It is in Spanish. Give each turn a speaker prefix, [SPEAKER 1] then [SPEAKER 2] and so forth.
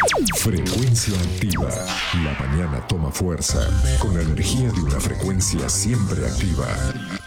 [SPEAKER 1] Frecuencia activa. La mañana toma fuerza con la energía de una frecuencia siempre activa.